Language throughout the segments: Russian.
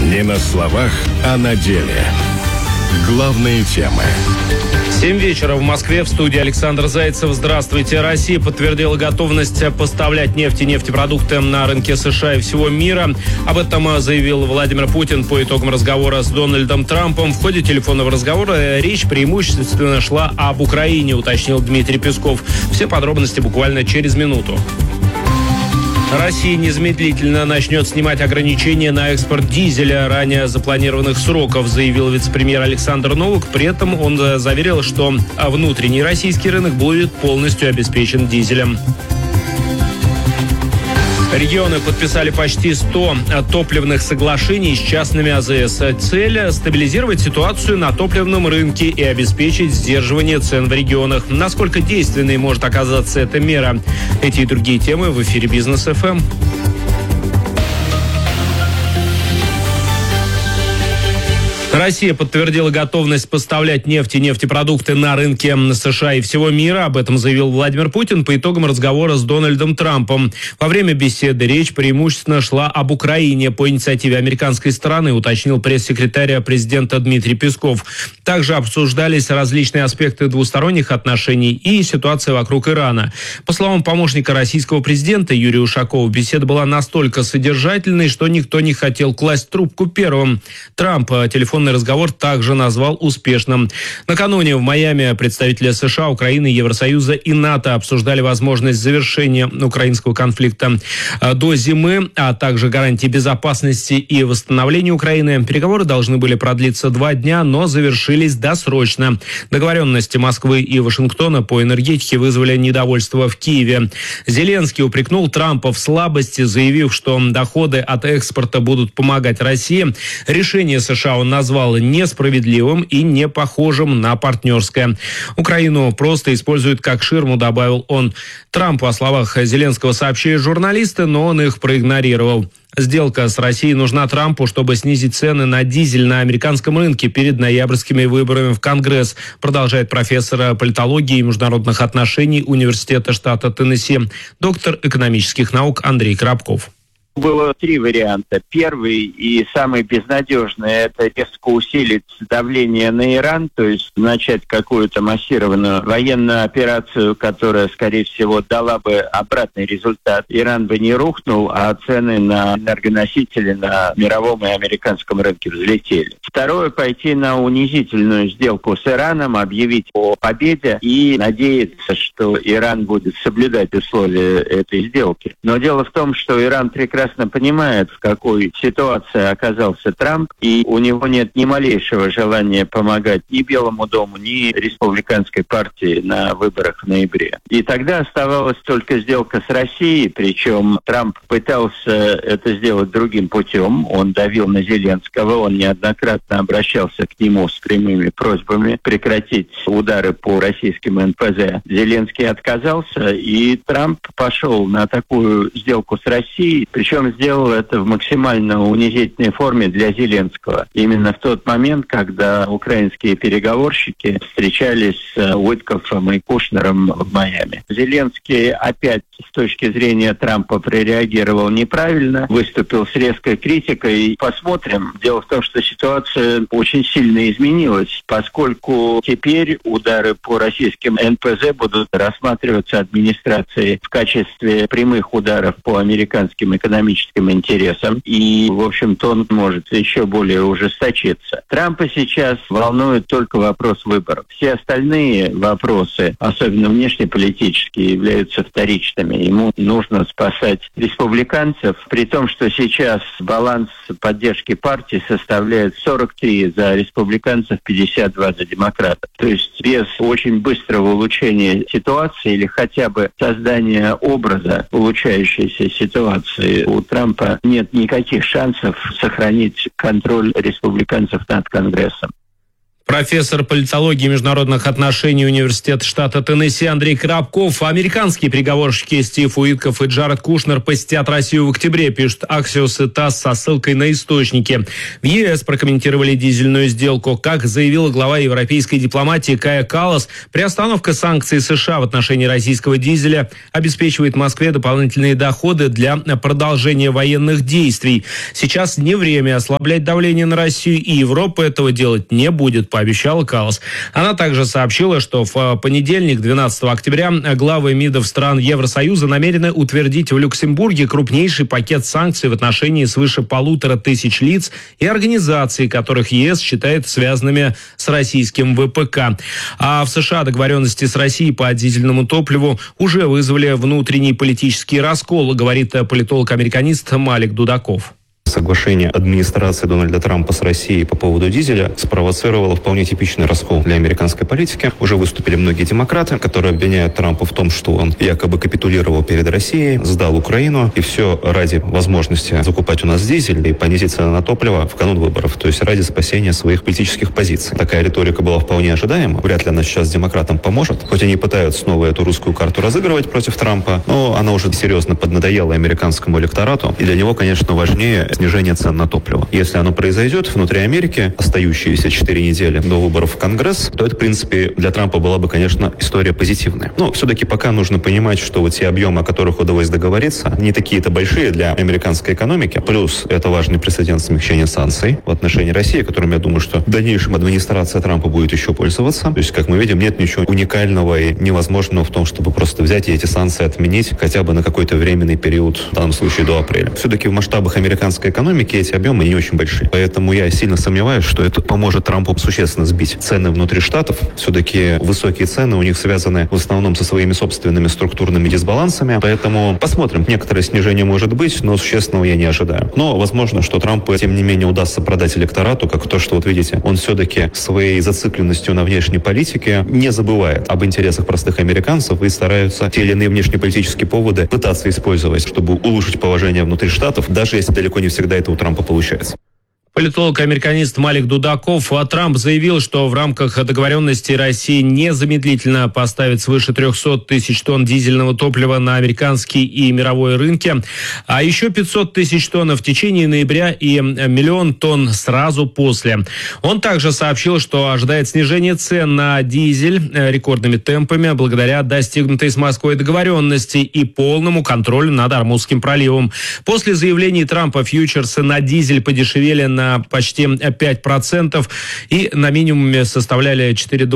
Не на словах, а на деле. Главные темы. 7 вечера в Москве, в студии Александр Зайцев. Здравствуйте. Россия подтвердила готовность поставлять нефть и нефтепродукты на рынке США и всего мира. Об этом заявил Владимир Путин по итогам разговора с Дональдом Трампом. В ходе телефонного разговора речь преимущественно шла об Украине, уточнил Дмитрий Песков. Все подробности буквально через минуту. Россия незамедлительно начнет снимать ограничения на экспорт дизеля ранее запланированных сроков, заявил вице-премьер Александр Новак. При этом он заверил, что внутренний российский рынок будет полностью обеспечен дизелем. Регионы подписали почти 100 топливных соглашений с частными АЗС. Цель – стабилизировать ситуацию на топливном рынке и обеспечить сдерживание цен в регионах. Насколько действенной может оказаться эта мера? Эти и другие темы в эфире Бизнес ФМ. Россия подтвердила готовность поставлять нефть и нефтепродукты на рынке США и всего мира. Об этом заявил Владимир Путин по итогам разговора с Дональдом Трампом. Во время беседы речь преимущественно шла об Украине по инициативе американской стороны, уточнил пресс-секретарь президента Дмитрий Песков. Также обсуждались различные аспекты двусторонних отношений и ситуация вокруг Ирана. По словам помощника российского президента Юрия Ушакова, беседа была настолько содержательной, что никто не хотел класть трубку первым. Трамп телефонный разговор также назвал успешным. Накануне в Майами представители США, Украины, Евросоюза и НАТО обсуждали возможность завершения украинского конфликта до зимы, а также гарантии безопасности и восстановления Украины. Переговоры должны были продлиться 2 дня, но завершились досрочно. Договоренности Москвы и Вашингтона по энергетике вызвали недовольство в Киеве. Зеленский упрекнул Трампа в слабости, заявив, что доходы от экспорта будут помогать России. Решение США он назвал несправедливым и не похожим на партнерское. Украину просто используют как ширму, добавил он. Трампу о словах Зеленского сообщили журналисты, но он их проигнорировал. Сделка с Россией нужна Трампу, чтобы снизить цены на дизель на американском рынке перед ноябрьскими выборами в Конгресс, продолжает профессор политологии и международных отношений Университета штата Теннесси, доктор экономических наук Андрей Коробков. Было 3 варианта. Первый и самый безнадежный – это резко усилить давление на Иран, то есть начать какую-то массированную военную операцию, которая, скорее всего, дала бы обратный результат. Иран бы не рухнул, а цены на энергоносители на мировом и американском рынке взлетели. Второе – пойти на унизительную сделку с Ираном, объявить о победе и надеяться, что Иран будет соблюдать условия этой сделки. Но дело в том, что Иран прекрасно понимает, в какой ситуации оказался Трамп, и у него нет ни малейшего желания помогать ни Белому дому, ни республиканской партии на выборах в ноябре. И тогда оставалась только сделка с Россией, причем Трамп пытался это сделать другим путем. Он давил на Зеленского, он неоднократно обращался к нему с прямыми просьбами прекратить удары по российским НПЗ. Зеленский отказался, и Трамп пошел на такую сделку с Россией, причем сделал это в максимально унизительной форме для Зеленского. Именно в тот момент, когда украинские переговорщики встречались с Уиткофом и Кушнером в Майами. Зеленский опять с точки зрения Трампа прореагировал неправильно, выступил с резкой критикой. Посмотрим. Дело в том, что ситуация очень сильно изменилась, поскольку теперь удары по российским НПЗ будут рассматриваться администрацией в качестве прямых ударов по американским экономическим интересам. И, в общем-то, он может еще более ужесточиться. Трампа сейчас волнует только вопрос выборов. Все остальные вопросы, особенно внешнеполитические, являются вторичными. Ему нужно спасать республиканцев, при том, что сейчас баланс поддержки партии составляет 43 за республиканцев, 52 за демократов. То есть без очень быстрого улучшения ситуации или хотя бы создания образа улучшающейся ситуации у Трампа нет никаких шансов сохранить контроль республиканцев над Конгрессом. Профессор политологии и международных отношений Университета штата Теннесси Андрей Коробков. Американские переговорщики Стив Уитков и Джаред Кушнер посетят Россию в октябре, пишут Axios и ТАСС со ссылкой на источники. В ЕС прокомментировали дизельную сделку. Как заявила глава европейской дипломатии Кая Каллас, приостановка санкций США в отношении российского дизеля обеспечивает Москве дополнительные доходы для продолжения военных действий. Сейчас не время ослаблять давление на Россию, и Европа этого делать не будет, пообещала Каллас. Она также сообщила, что в понедельник, 12 октября, главы МИДов стран Евросоюза намерены утвердить в Люксембурге крупнейший пакет санкций в отношении свыше 1500 лиц и организаций, которых ЕС считает связанными с российским ВПК. А в США договоренности с Россией по дизельному топливу уже вызвали внутренний политический раскол, говорит политолог-американист Малик Дудаков. Соглашение администрации Дональда Трампа с Россией по поводу дизеля спровоцировало вполне типичный раскол для американской политики. Уже выступили многие демократы, которые обвиняют Трампа в том, что он якобы капитулировал перед Россией, сдал Украину, и все ради возможности закупать у нас дизель и понизить цены на топливо в канун выборов, то есть ради спасения своих политических позиций. Такая риторика была вполне ожидаема. Вряд ли она сейчас демократам поможет. Хоть они пытаются снова эту русскую карту разыгрывать против Трампа, но она уже серьезно поднадоела американскому электорату, и для него, конечно, важнее снижение цен на топливо. Если оно произойдет внутри Америки, остающиеся 4 недели до выборов в Конгресс, то это, в принципе, для Трампа была бы, конечно, история позитивная. Но все-таки пока нужно понимать, что вот те объемы, о которых удалось договориться, не такие-то большие для американской экономики. Плюс это важный прецедент смягчения санкций в отношении России, которым, я думаю, что в дальнейшем администрация Трампа будет еще пользоваться. То есть, как мы видим, нет ничего уникального и невозможного в том, чтобы просто взять и эти санкции отменить хотя бы на какой-то временный период, в данном случае до апреля. Все-таки в масштабах американской экономики эти объемы не очень большие. Поэтому я сильно сомневаюсь, что это поможет Трампу существенно сбить цены внутри штатов. Все-таки высокие цены у них связаны в основном со своими собственными структурными дисбалансами. Поэтому посмотрим. Некоторое снижение может быть, но существенного я не ожидаю. Но возможно, что Трампу, тем не менее, удастся продать электорату, как то, что, вот видите, он все-таки своей зацикленностью на внешней политике не забывает об интересах простых американцев и стараются те или иные внешнеполитические поводы пытаться использовать, чтобы улучшить положение внутри штатов, даже если далеко не всегда это у Трампа получается. Политолог-американист Малик Дудаков. Трамп заявил, что в рамках договоренности Россия незамедлительно поставит свыше 300 тысяч тонн дизельного топлива на американские и мировые рынки, а еще 500 тысяч тонн в течение ноября и 1 миллион тонн сразу после. Он также сообщил, что ожидает снижения цен на дизель рекордными темпами благодаря достигнутой с Москвой договоренности и полному контролю над Ормузским проливом. После заявлений Трампа фьючерсы на дизель подешевели на почти 5% и на минимуме составляли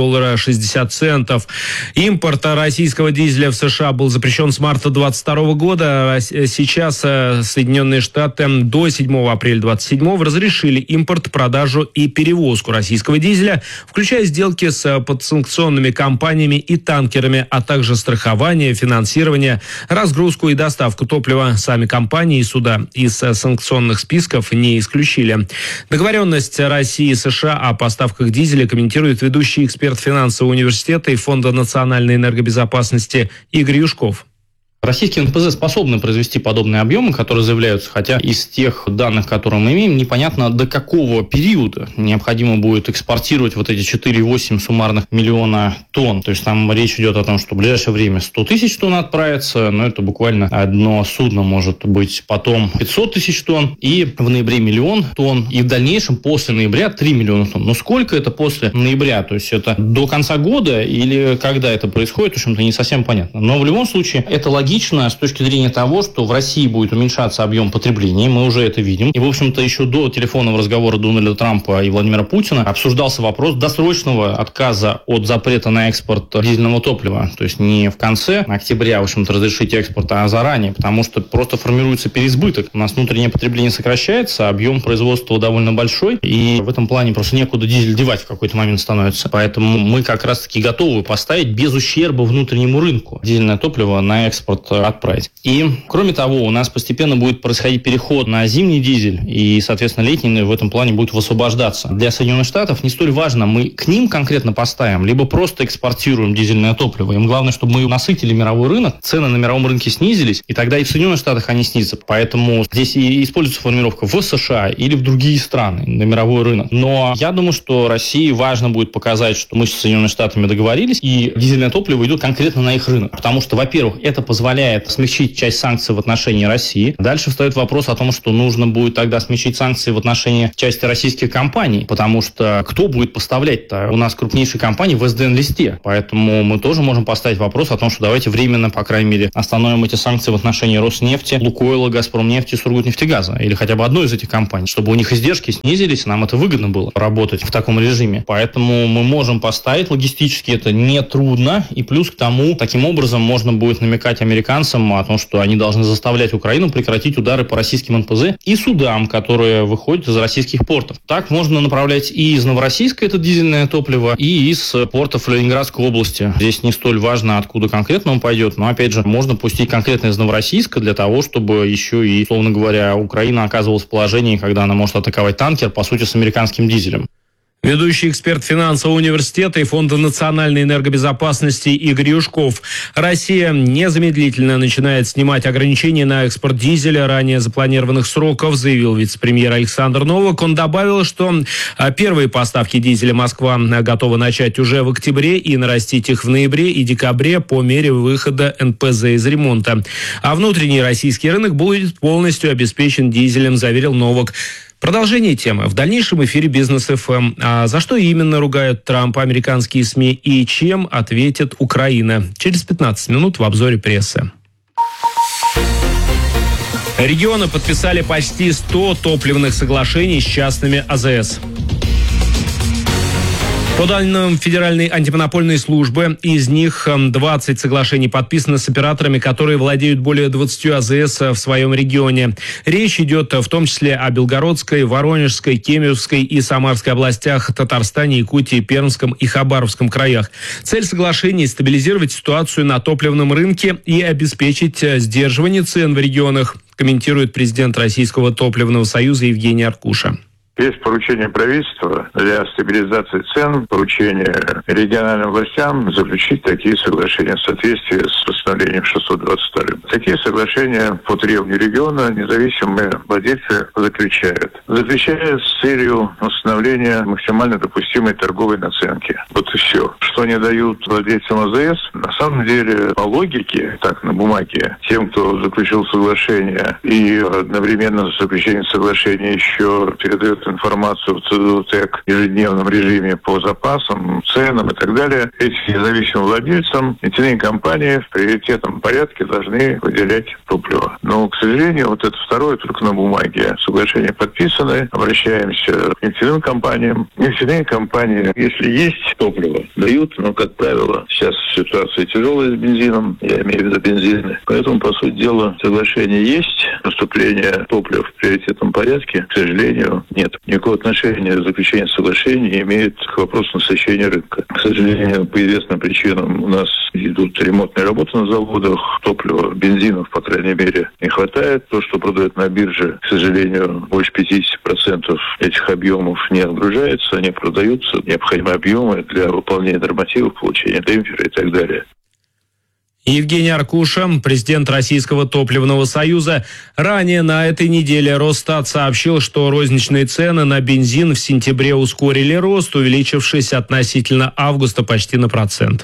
$4.60. Импорт российского дизеля в США был запрещен с марта 2022 года. Сейчас Соединенные Штаты до 7 апреля 2027 разрешили импорт, продажу и перевозку российского дизеля, включая сделки с подсанкционными компаниями и танкерами, а также страхование, финансирование, разгрузку и доставку топлива. Сами компании и суда из санкционных списков не исключили. Договоренность России и США о поставках дизеля комментирует ведущий эксперт финансового университета и Фонда национальной энергобезопасности Игорь Юшков. Российские НПЗ способны произвести подобные объемы, которые заявляются, хотя из тех данных, которые мы имеем, непонятно, до какого периода необходимо будет экспортировать вот эти 4,8 суммарных миллиона тонн. То есть там речь идет о том, что в ближайшее время 100 тысяч тонн отправится, но это буквально одно судно может быть, потом 500 тысяч тонн, и в ноябре 1 миллион тонн, и в дальнейшем после ноября 3 миллиона тонн. Но сколько это после ноября? То есть это до конца года или когда это происходит, в общем-то, не совсем понятно. Но в любом случае это логично с точки зрения того, что в России будет уменьшаться объем потребления, мы уже это видим. И, в общем-то, еще до телефонного разговора Дональда Трампа и Владимира Путина обсуждался вопрос досрочного отказа от запрета на экспорт дизельного топлива. То есть не в конце октября, в общем-то, разрешить экспорт, а заранее, потому что просто формируется переизбыток. У нас внутреннее потребление сокращается, объем производства довольно большой, и в этом плане просто некуда дизель девать в какой-то момент становится. Поэтому мы как раз-таки готовы поставить без ущерба внутреннему рынку дизельное топливо на экспорт транспорт отправить. И, кроме того, у нас постепенно будет происходить переход на зимний дизель, и, соответственно, летний в этом плане будет высвобождаться. Для Соединенных Штатов не столь важно, мы к ним конкретно поставим, либо просто экспортируем дизельное топливо. Им главное, чтобы мы насытили мировой рынок, цены на мировом рынке снизились, и тогда и в Соединенных Штатах они снизятся. Поэтому здесь и используется формулировка в США или в другие страны на мировой рынок. Но я думаю, что России важно будет показать, что мы с Соединенными Штатами договорились, и дизельное топливо идет конкретно на их рынок. Потому что, во-первых, это позволяет смягчить часть санкций в отношении России. Дальше встает вопрос о том, что нужно будет тогда смягчить санкции в отношении части российских компаний, потому что кто будет поставлять-то? У нас крупнейшие компании в СДН-листе. Поэтому мы тоже можем поставить вопрос о том, что давайте временно, по крайней мере, остановим эти санкции в отношении Роснефти, Лукойла, Газпромнефти, Сургутнефтегаза. Или хотя бы одной из этих компаний, чтобы у них издержки снизились, нам это выгодно было работать в таком режиме. Поэтому мы можем поставить логистически, это не трудно. И плюс к тому, таким образом можно будет намекать американцам о том, что они должны заставлять Украину прекратить удары по российским НПЗ и судам, которые выходят из российских портов. Так можно направлять и из Новороссийска это дизельное топливо, и из портов Ленинградской области. Здесь не столь важно, откуда конкретно он пойдет, но, опять же, можно пустить конкретно из Новороссийска для того, чтобы еще и, условно говоря, Украина оказывалась в положении, когда она может атаковать танкер, по сути, с американским дизелем. Ведущий эксперт финансового университета и Фонда национальной энергобезопасности Игорь Юшков. Россия незамедлительно начинает снимать ограничения на экспорт дизеля ранее запланированных сроков, заявил вице-премьер Александр Новак. Он добавил, что первые поставки дизеля Москва готова начать уже в октябре и нарастить их в ноябре и декабре по мере выхода НПЗ из ремонта. А внутренний российский рынок будет полностью обеспечен дизелем, заверил Новак. Продолжение темы в дальнейшем эфире Бизнес ФМ. А за что именно ругают Трампа американские СМИ и чем ответит Украина? Через 15 минут в обзоре прессы. Регионы подписали почти 100 топливных соглашений с частными АЗС. По данным Федеральной антимонопольной службы, из них 20 соглашений подписаны с операторами, которые владеют более 20 АЗС в своем регионе. Речь идет в том числе о Белгородской, Воронежской, Кемеровской и Самарской областях, Татарстане, Якутии, Пермском и Хабаровском краях. Цель соглашений – стабилизировать ситуацию на топливном рынке и обеспечить сдерживание цен в регионах, комментирует президент Российского топливного союза Евгений Аркуша. Есть поручение правительства для стабилизации цен, поручение региональным властям заключить такие соглашения в соответствии с постановлением 622. Такие соглашения по требованию региона независимые владельцы заключают. Заключают с целью установления максимально допустимой торговой наценки. Вот и все. Что они дают владельцам АЗС, на самом деле, по логике, так, на бумаге, тем, кто заключил соглашение и одновременно с заключением соглашения еще передает информацию в ЦДУТЭК в ежедневном режиме по запасам, ценам и так далее. Этим независимым владельцам нефтяные компании в приоритетном порядке должны выделять топливо. Но, к сожалению, вот это второе только на бумаге. Соглашения подписаны. Обращаемся к нефтяным компаниям. Нефтяные компании, если есть топливо, дают, но, как правило, сейчас ситуация тяжелая с бензином, я имею в виду бензины. Поэтому, по сути дела, соглашение есть. Поступление топлива в приоритетном порядке, к сожалению, нет. Никакого отношения заключение соглашений не имеет к вопросу насыщения рынка. К сожалению, по известным причинам у нас идут ремонтные работы на заводах, топлива, бензинов, по крайней мере, не хватает. То, что продают на бирже, к сожалению, больше 50% этих объемов не отгружается, не продаются. Необходимые объемы для выполнения нормативов, получения демпфера и так далее. Евгений Аркуша, президент Российского топливного союза. Ранее на этой неделе Росстат сообщил, что розничные цены на бензин в сентябре ускорили рост, увеличившись относительно августа почти на 1%.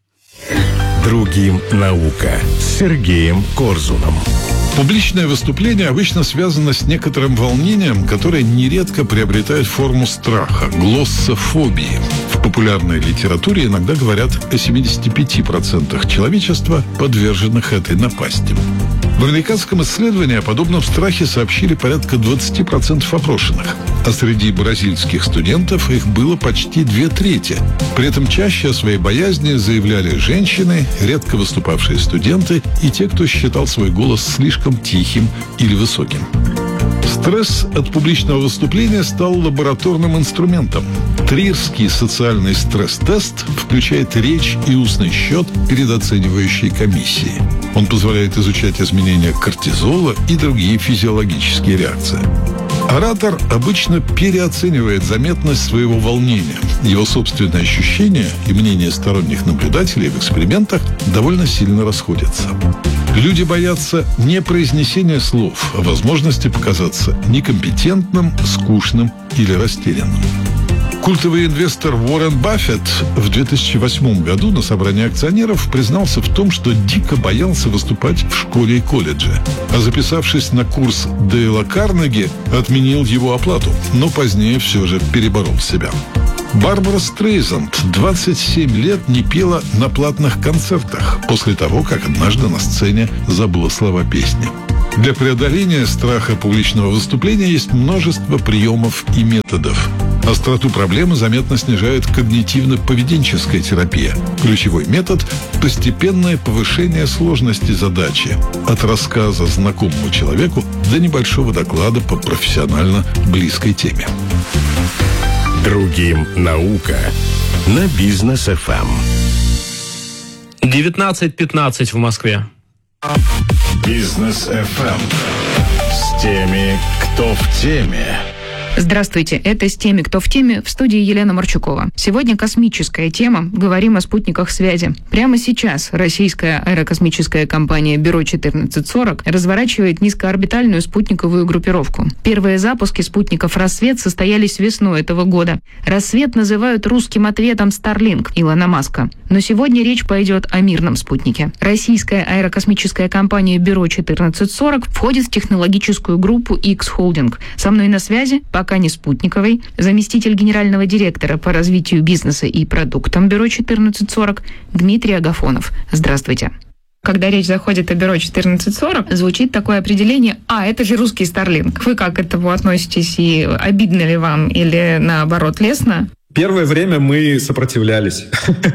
Другим наука с Сергеем Корзуном. Публичное выступление обычно связано с некоторым волнением, которое нередко приобретает форму страха – глоссофобии. В популярной литературе иногда говорят о 75% человечества, подверженных этой напасти. В американском исследовании о подобном страхе сообщили порядка 20% опрошенных, а среди бразильских студентов их было почти 2/3. При этом чаще о своей боязни заявляли женщины, редко выступавшие студенты и те, кто считал свой голос слишком тихим или высоким. Стресс от публичного выступления стал лабораторным инструментом. Трирский социальный стресс-тест включает речь и устный счет перед оценивающей комиссией. Он позволяет изучать изменения кортизола и другие физиологические реакции. Оратор обычно переоценивает заметность своего волнения. Его собственные ощущения и мнения сторонних наблюдателей в экспериментах довольно сильно расходятся. Люди боятся не произнесения слов, а возможности показаться некомпетентным, скучным или растерянным. Культовый инвестор Уоррен Баффет в 2008 году на собрании акционеров признался в том, что дико боялся выступать в школе и колледже. А записавшись на курс Дейла Карнеги, отменил его оплату, но позднее все же переборол себя. Барбара Стрейзанд 27 лет не пела на платных концертах после того, как однажды на сцене забыла слова песни. Для преодоления страха публичного выступления есть множество приемов и методов. Остроту проблемы заметно снижает когнитивно-поведенческая терапия. Ключевой метод – постепенное повышение сложности задачи от рассказа знакомому человеку до небольшого доклада по профессионально близкой теме. Другим наука на Бизнес ФМ. 19:15 в Москве. Бизнес ФМ. С теми, кто в теме. Здравствуйте, это «С теми, кто в теме», в студии Елена Марчукова. Сегодня космическая тема, говорим о спутниках связи. Прямо сейчас российская аэрокосмическая компания «Бюро 1440» разворачивает низкоорбитальную спутниковую группировку. Первые запуски спутников «Рассвет» состоялись весной этого года. «Рассвет» называют русским ответом Starlink Илона Маска. Но сегодня речь пойдет о мирном спутнике. Российская аэрокосмическая компания «Бюро 1440» входит в технологическую группу X-Holding. Со мной на связи пока не спутниковый, заместитель генерального директора по развитию бизнеса и продуктам Бюро 1440 Дмитрий Агафонов. Здравствуйте. Когда речь заходит о Бюро 1440, звучит такое определение: это же русский Starlink. Вы как к этому относитесь, и обидно ли вам или наоборот лестно? Первое время мы сопротивлялись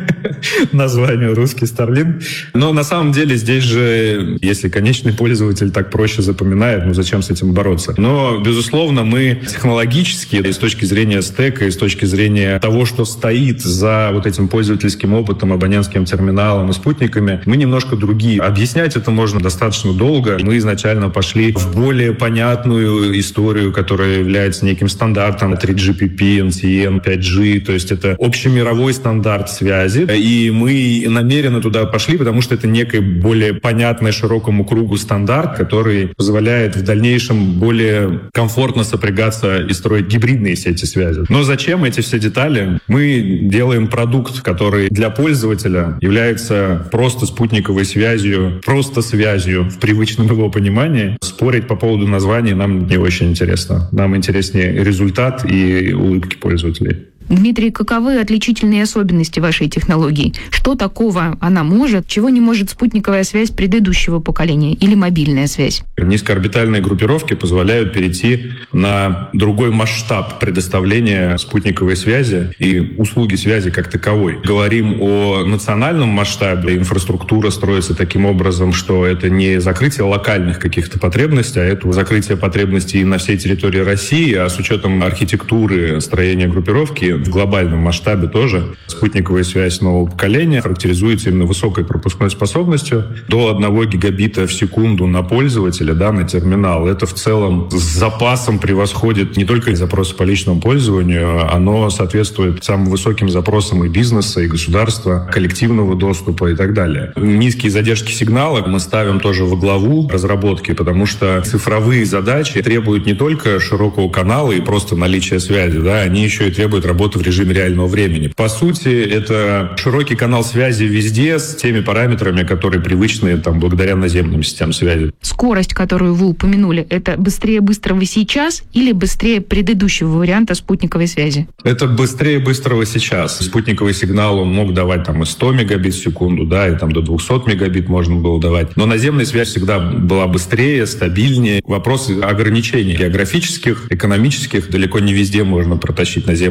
названию «Русский Starlink». Но на самом деле здесь же, если конечный пользователь так проще запоминает, зачем с этим бороться? Но, безусловно, мы технологически, и с точки зрения стека, и с точки зрения того, что стоит за вот этим пользовательским опытом, абонентским терминалом и спутниками, мы немножко другие. Объяснять это можно достаточно долго. Мы изначально пошли в более понятную историю, которая является неким стандартом 3GPP, NTN, 5G. То есть это общемировой стандарт связи. И мы намеренно туда пошли, потому что это некий более понятный широкому кругу стандарт, который позволяет в дальнейшем более комфортно сопрягаться и строить гибридные сети связи. Но зачем эти все детали? Мы делаем продукт, который для пользователя является просто спутниковой связью, просто связью в привычном его понимании. Спорить по поводу названия нам не очень интересно. Нам интереснее результат и улыбки пользователей. Дмитрий, каковы отличительные особенности вашей технологии? Что такого она может, чего не может спутниковая связь предыдущего поколения или мобильная связь? Низкоорбитальные группировки позволяют перейти на другой масштаб предоставления спутниковой связи и услуги связи как таковой. Говорим о национальном масштабе. Инфраструктура строится таким образом, что это не закрытие локальных каких-то потребностей, а это закрытие потребностей на всей территории России, а с учетом архитектуры строения группировки в глобальном масштабе тоже спутниковая связь нового поколения характеризуется именно высокой пропускной способностью до 1 гигабита в секунду на пользователя, на терминал. Это в целом с запасом превосходит не только запросы по личному пользованию, оно соответствует самым высоким запросам и бизнеса, и государства, коллективного доступа и так далее. Низкие задержки сигнала мы ставим тоже во главу разработки, потому что цифровые задачи требуют не только широкого канала и просто наличия связи, они еще и требуют работы в режиме реального времени. По сути, это широкий канал связи везде с теми параметрами, которые привычны благодаря наземным системам связи. Скорость, которую вы упомянули, это быстрее быстрого сейчас или быстрее предыдущего варианта спутниковой связи? Это быстрее быстрого сейчас. Спутниковый сигнал он мог давать и 100 мегабит в секунду, и до 200 мегабит можно было давать. Но наземная связь всегда была быстрее, стабильнее. Вопрос ограничений географических, экономических. Далеко не везде можно протащить наземные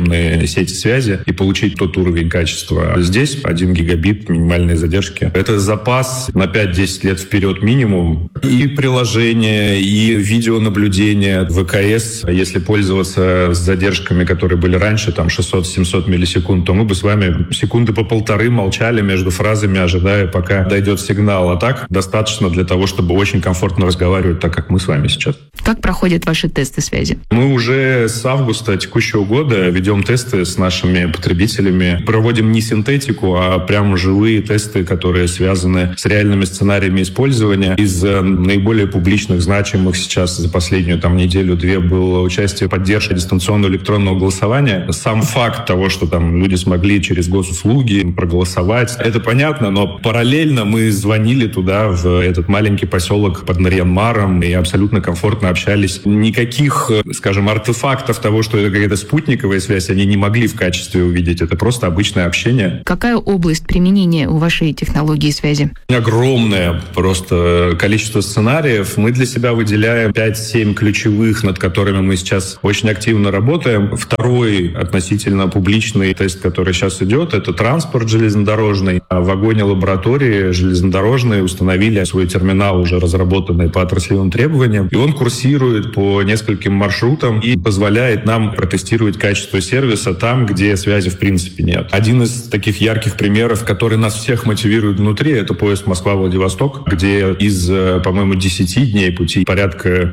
мобильной сети связи и получить тот уровень качества. Здесь 1 гигабит минимальной задержки. Это запас на 5-10 лет вперед минимум. И приложение, и видеонаблюдение, ВКС. Если пользоваться с задержками, которые были раньше, там 600-700 миллисекунд, то мы бы с вами секунды по полторы молчали между фразами, ожидая, пока дойдет сигнал. А так достаточно для того, чтобы очень комфортно разговаривать, так как мы с вами сейчас. Как проходят ваши тесты связи? Мы уже с августа текущего года ведем тесты с нашими потребителями. Проводим не синтетику, а прямо живые тесты, которые связаны с реальными сценариями использования. Из наиболее публичных, значимых сейчас за последнюю неделю-две было участие в поддержке дистанционного электронного голосования. Сам факт того, что там люди смогли через госуслуги проголосовать, это понятно, но параллельно мы звонили туда, в этот маленький поселок под Нарьян-Маром, и абсолютно комфортно общались. Никаких, скажем, артефактов того, что это какая-то спутниковая связь, они не могли в качестве увидеть. Это просто обычное общение. Какая область применения у вашей технологии связи? Огромное просто количество сценариев. Мы для себя выделяем 5-7 ключевых, над которыми мы сейчас очень активно работаем. Второй относительно публичный тест, который сейчас идет, это транспорт железнодорожный. В вагоне лаборатории железнодорожные установили свой терминал, уже разработанный по отраслевым требованиям. И он курсирует по нескольким маршрутам и позволяет нам протестировать качество сервиса там, где связи в принципе нет. Один из таких ярких примеров, который нас всех мотивирует внутри, это поезд Москва-Владивосток, где из, по-моему, 10 дней пути порядка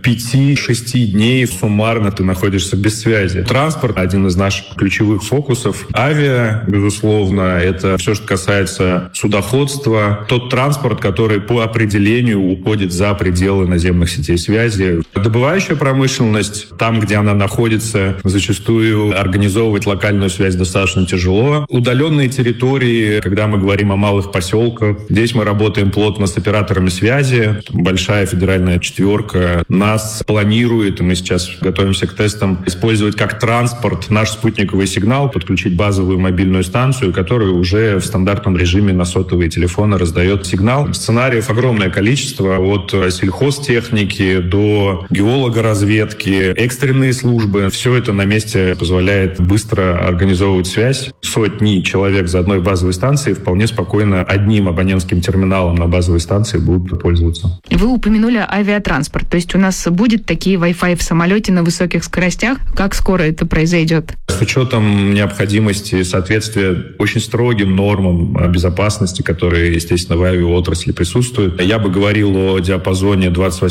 5-6 дней суммарно ты находишься без связи. Транспорт — один из наших ключевых фокусов. Авиа, безусловно, это все, что касается судоходства. Тот транспорт, который по определению уходит за пределы наземных сетей связи. Добывающая промышленность, там, где она находится, зачастую организовывать локальную связь достаточно тяжело. Удаленные территории, когда мы говорим о малых поселках, здесь мы работаем плотно с операторами связи. Большая федеральная четверка нас планирует, и мы сейчас готовимся к тестам, использовать как транспорт наш спутниковый сигнал, подключить базовую мобильную станцию, которая уже в стандартном режиме на сотовые телефоны раздает сигнал. Сценариев огромное количество, от сельхозтехники до геологоразведки, экстренные службы. Все это на месте позволяет быстро организовывать связь. Сотни человек за одной базовой станцией вполне спокойно одним абонентским терминалом на базовой станции будут пользоваться. Вы упомянули авиатранспорт. То есть у нас будет такие Wi-Fi в самолете на высоких скоростях? Как скоро это произойдет? С учетом необходимости соответствия очень строгим нормам безопасности, которые, естественно, в авиаотрасли присутствуют, я бы говорил о диапазоне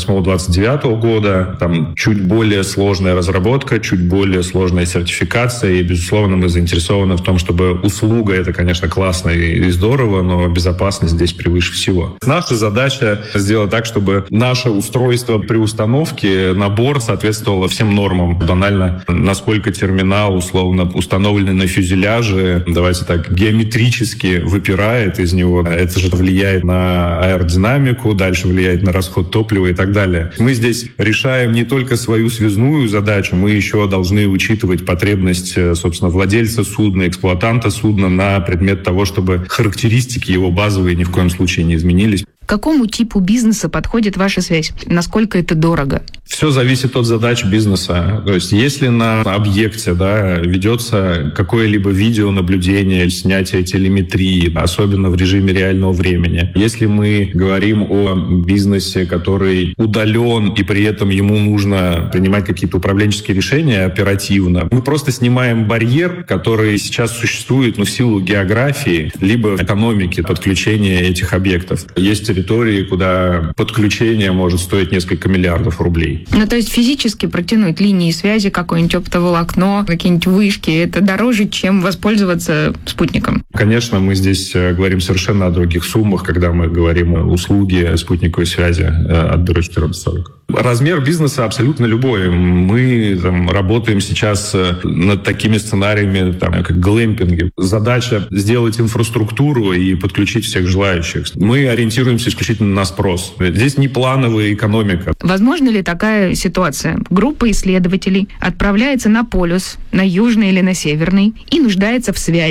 28-29 года. Там чуть более сложная разработка, чуть более сложная сертификация. И, безусловно, мы заинтересованы в том, чтобы услуга — это, конечно, классно и здорово, но безопасность здесь превыше всего. Наша задача сделать так, чтобы наше устройство при установке, набор соответствовало всем нормам. Банально, насколько терминал, условно, установленный на фюзеляже, давайте так, геометрически выпирает из него. Это же влияет на аэродинамику, дальше влияет на расход топлива и так далее. Мы здесь решаем не только свою связную задачу, мы еще должны учитывать потребность, собственно, владельца судна, эксплуатанта судна на предмет того, чтобы характеристики его базовые ни в коем случае не изменились. К какому типу бизнеса подходит ваша связь? Насколько это дорого? Все зависит от задач бизнеса. То есть если на объекте ведется какое-либо видеонаблюдение, снятие телеметрии, особенно в режиме реального времени. Если мы говорим о бизнесе, который удален, и при этом ему нужно принимать какие-то управленческие решения оперативно, мы просто снимаем барьер, который сейчас существует в силу географии, либо экономики подключения этих объектов. Есть территории, куда подключение может стоить несколько миллиардов рублей. То есть физически протянуть линии связи, какое-нибудь оптоволокно, какие-нибудь вышки, это дороже, чем воспользоваться спутником? Конечно, мы здесь говорим совершенно о других суммах, когда мы говорим о услуге спутниковой связи от Бюро 1440. Размер бизнеса абсолютно любой. Мы работаем сейчас над такими сценариями, как глэмпинги. Задача сделать инфраструктуру и подключить всех желающих. Мы ориентируемся исключительно на спрос. Здесь не плановая экономика. Возможно ли такая ситуация? Группа исследователей отправляется на полюс, на южный или на северный, и нуждается в связи.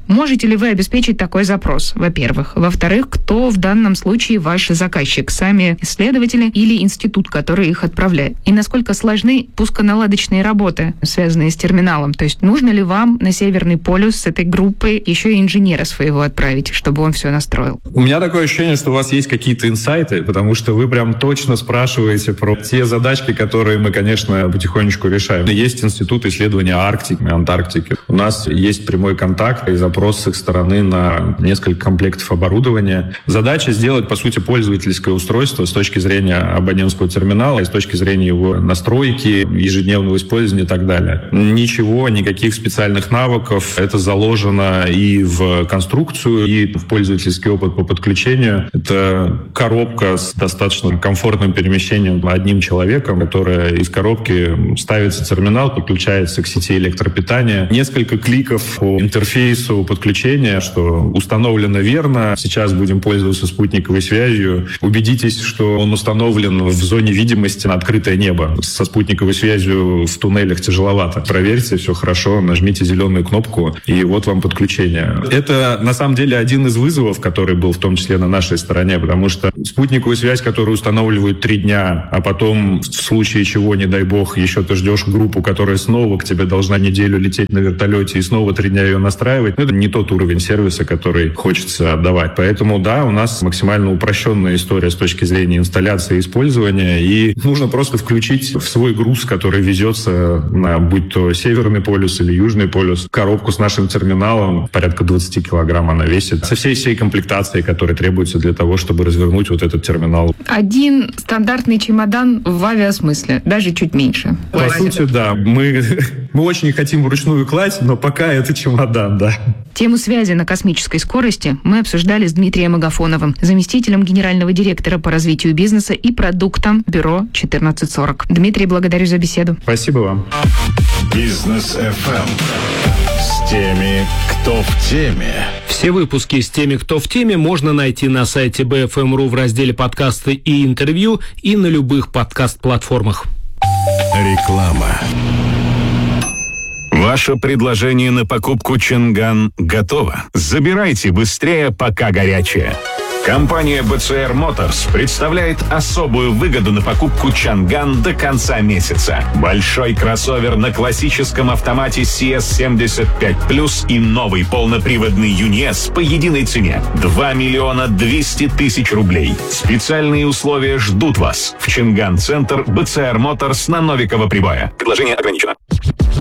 Можете ли вы обеспечить такой запрос, во-первых? Во-вторых, кто в данном случае ваш заказчик? Сами исследователи или институт, который их отправляет? И насколько сложны пусконаладочные работы, связанные с терминалом? То есть нужно ли вам на Северный полюс с этой группой еще и инженера своего отправить, чтобы он все настроил? У меня такое ощущение, что у вас есть какие-то инсайты, потому что вы прям точно спрашиваете про те задачки, которые мы, конечно, потихонечку решаем. Есть Институт исследования Арктики, Антарктики. У нас есть прямой контакт и запрос с их стороны на несколько комплектов оборудования. Задача сделать, по сути, пользовательское устройство с точки зрения абонентского терминала, и с точки зрения его настройки, ежедневного использования и так далее. Ничего, никаких специальных навыков. Это заложено и в конструкцию, и в пользовательский опыт по подключению. Это коробка с достаточно комфортным перемещением одним человеком, которая из коробки ставится терминал, подключается к сети электропитания. Несколько кликов по интерфейсу подключения, что установлено верно. Сейчас будем пользоваться спутниковой связью. Убедитесь, что он установлен в зоне видимости на открытое небо. Со спутниковой связью в туннелях тяжеловато. Проверьте, все хорошо, нажмите зеленую кнопку, и вот вам подключение. Это, на самом деле, один из вызовов, который был в том числе на нашей стороне, потому что спутниковую связь, которую устанавливают 3 дня, а потом, в случае чего, не дай бог, еще ты ждешь группу, которая снова к тебе должна неделю лететь на вертолете и снова 3 дня ее настраивать, это не тот уровень сервиса, который хочется отдавать. Поэтому, да, у нас максимально упрощенная история с точки зрения инсталляции и использования, и нужно просто включить в свой груз, который везется на, будь то Северный полюс или Южный полюс, коробку с нашим терминалом, порядка 20 килограмм она весит, со всей комплектацией, которая требуется для того, чтобы развернуть вот этот терминал. Один стандартный чемодан в авиасмысле, даже чуть меньше. По сути, да. Мы очень хотим вручную кладь, но пока это чемодан, да. Тему связи на космической скорости мы обсуждали с Дмитрием Агафоновым, заместителем генерального директора по развитию бизнеса и продуктам Бюро 1440. Дмитрий, благодарю за беседу. Спасибо вам. Бизнес FM с теми, кто в теме. Все выпуски с теми, кто в теме, можно найти на сайте BFM.ru в разделе «Подкасты и интервью» и на любых подкаст-платформах. Реклама. Ваше предложение на покупку Чанган готово. Забирайте быстрее, пока горячее. Компания BCR Motors представляет особую выгоду на покупку Чанган до конца месяца. Большой кроссовер на классическом автомате CS75+, и новый полноприводный UNI-S по единой цене – 2 200 000 рублей. Специальные условия ждут вас в Чанган-центр BCR Motors на Новикова Прибоя. Предложение ограничено.